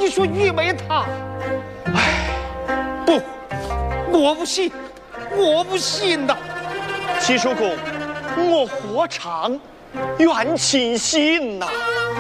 不许愚昧他。哎，不，我不信，我不信呐！ 齐叔公，我何尝愿亲信呐？